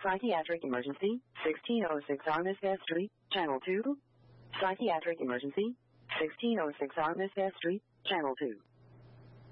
Psychiatric emergency, 1606 Armistead Street, Channel 2. Psychiatric emergency, 1606 Armistead Street, Channel 2.